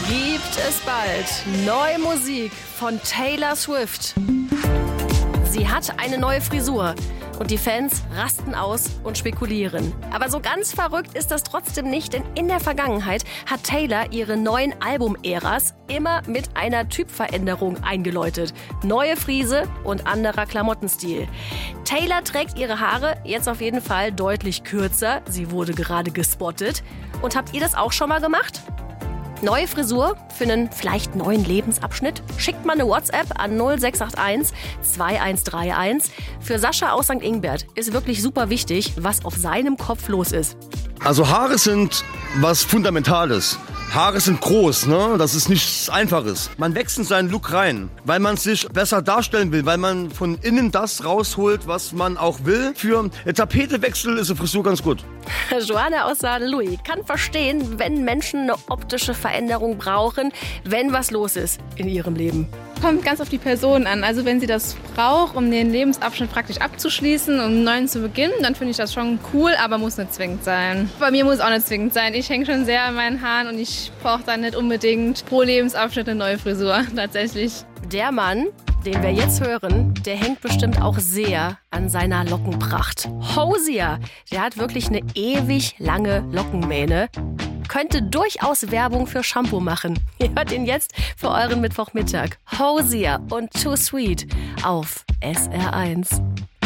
Gibt es bald neue Musik von Taylor Swift. Sie hat eine neue Frisur und die Fans rasten aus und spekulieren. Aber so ganz verrückt ist das trotzdem nicht, denn in der Vergangenheit hat Taylor ihre neuen Album-Äras immer mit einer Typveränderung eingeläutet. Neue Frise und anderer Klamottenstil. Taylor trägt ihre Haare jetzt auf jeden Fall deutlich kürzer. Sie wurde gerade gespottet. Und habt ihr das auch schon mal gemacht? Neue Frisur für einen vielleicht neuen Lebensabschnitt? Schickt mal eine WhatsApp an 0681 2131. Für Sascha aus St. Ingbert ist wirklich super wichtig, was auf seinem Kopf los ist. Also Haare sind was Fundamentales. Haare sind groß, ne? Das ist nichts Einfaches. Man wächst in seinen Look rein, weil man sich besser darstellen will, weil man von innen das rausholt, was man auch will. Für einen Tapetewechsel ist eine Frisur ganz gut. Joanna aus St. Louis kann verstehen, wenn Menschen eine optische Veränderung brauchen, wenn was los ist in ihrem Leben. Kommt ganz auf die Person an. Also wenn sie das braucht, um den Lebensabschnitt praktisch abzuschließen, um einen neuen zu beginnen, dann finde ich das schon cool, aber muss nicht zwingend sein. Bei mir muss es auch nicht zwingend sein. Ich hänge schon sehr an meinen Haaren und ich brauche dann nicht unbedingt pro Lebensabschnitt eine neue Frisur, tatsächlich. Der Mann, den wir jetzt hören, der hängt bestimmt auch sehr an seiner Lockenpracht. Hozier, der hat wirklich eine ewig lange Lockenmähne. Könnte durchaus Werbung für Shampoo machen. Ihr hört ihn jetzt für euren Mittwochmittag. Hozier und Too Sweet auf SR1.